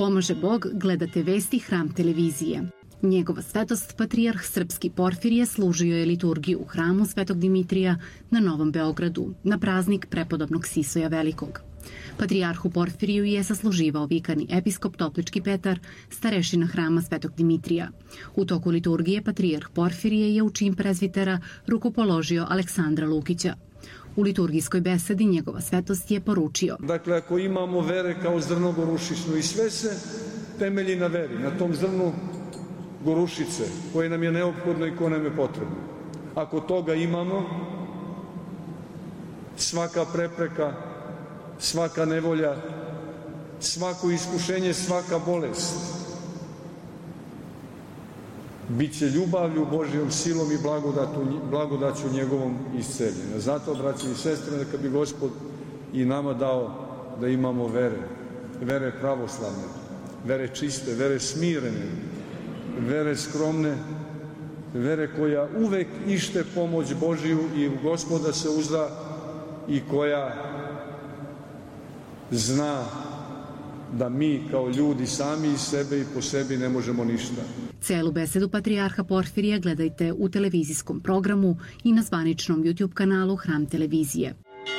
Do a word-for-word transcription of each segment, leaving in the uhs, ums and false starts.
Pomaže Bog, gledate vesti Hram televizije. Njegova svetost, patrijarh srpski Porfirije, služio je liturgiju u hramu Svetog Dimitrija na Novom Beogradu, na praznik prepodobnog Sisoja Velikog. Patrijarhu Porfiriju je sasluživao vikarni episkop Toplički Petar, starešina hrama Svetog Dimitrija. U toku liturgije patrijarh Porfirije je u čin prezvitera rukopoložio Aleksandra Lukića. U liturgijskoj besedi njegova svetost je poručio: Dakle, ako imamo vere kao zrno gorušičnu i sve se temelji na veri, na tom zrnu gorušice koje nam je neophodno i koje nam je potrebno. Ako toga imamo, svaka prepreka, svaka nevolja, svako iskušenje, svaka bolest bit će ljubavlju Božjom silom i blagodaću njegovom isceljenja. Zato, braći i sestre, neka bi Gospod i nama dao da imamo vere, vere pravoslavne, vere čiste, vere smirene, vere skromne, vere koja uvek ište pomoć Božiju i u Gospoda se uzda i koja zna da mi kao ljudi sami iz sebe i po sebi ne možemo ništa. Celu besedu patrijarha Porfirija gledajte u televizijskom programu i na zvaničnom YouTube kanalu Hram televizije.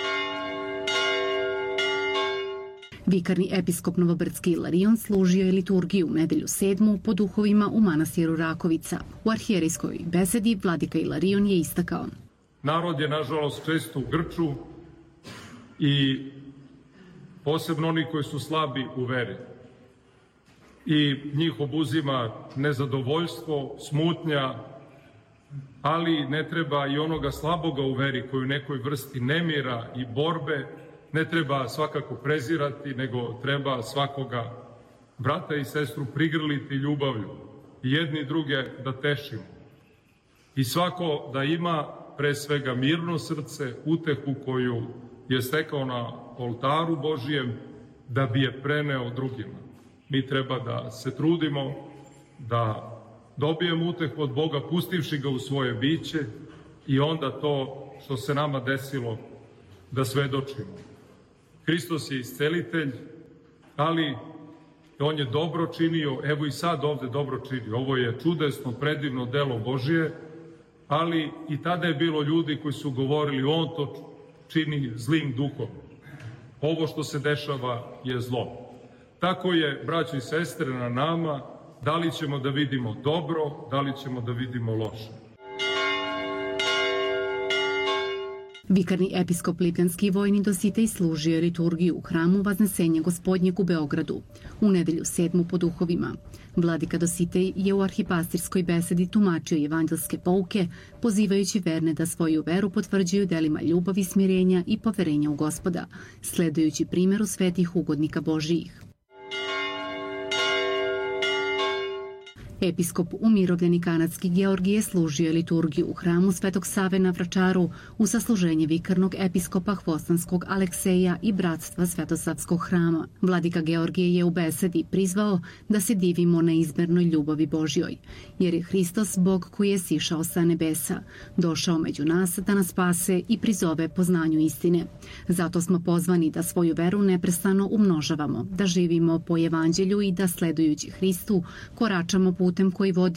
Vikarni episkop Novobrdski Ilarion služio je liturgiju u nedelju sedmu po duhovima u manastiru Rakovica. U arhijerejskoj besedi vladika Ilarion je istakao: Narod je, nažalost, često u grču i posebno oni koji su slabi u veri. I njih obuzima nezadovoljstvo, smutnja, ali ne treba i onoga slaboga u veri koji u nekoj vrsti nemira i borbe ne treba svakako prezirati, nego treba svakoga brata i sestru prigrliti ljubavlju i jedni druge da tešimo. I svako da ima pre svega mirno srce, utehu koju je stekao na oltaru Božijem da bi je preneo drugima. Mi treba da se trudimo da dobijemo utehu od Boga pustivši ga u svoje biće i onda to što se nama desilo da svedočimo. Hristos je iscelitelj, ali on je dobro činio, evo i sad ovde dobro čini. Ovo je čudesno, predivno delo Božije, ali i tada je bilo ljudi koji su govorili on to čini zlim duhom. Ovo što se dešava je zlo. Tako je, braćo i sestre, na nama da li ćemo da vidimo dobro, da li ćemo da vidimo loše. Vikarni episkop Lipljanski vojni Dositej služio je liturgiju u hramu Vaznesenja Gospodnjeg u Beogradu u nedelju sedmu po duhovima. Vladika Dositej je u arhipastirskoj besedi tumačio evanđelske pouke, pozivajući verne da svoju veru potvrđuju delima ljubavi, smirenja i poverenja u Gospoda, sledujući primjeru svetih ugodnika Božijih. Episkop umirovljeni kanadski Georgije služio je liturgiju u hramu Svetog Save na Vračaru u sasluženje vikarnog episkopa Hvostanskog Alekseja i bratstva Svetosavskog hrama. Vladika Georgije je u besedi prizvao da se divimo neizmernoj ljubavi Božjoj, jer je Hristos Bog koji je sišao sa nebesa, došao među nas da nas spase i prizove poznanju istine. Zato smo pozvani da svoju veru neprestano umnožavamo, da živimo po evanđelju i da sledujući Hristu koračamo putem koji vodi